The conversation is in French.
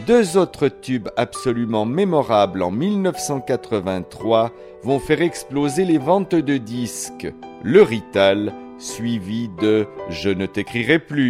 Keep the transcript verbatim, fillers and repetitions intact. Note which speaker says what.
Speaker 1: Deux autres tubes absolument mémorables en mille neuf cent quatre-vingt-trois vont faire exploser les ventes de disques. Le Rital, suivi de « Je ne t'écrirai plus ».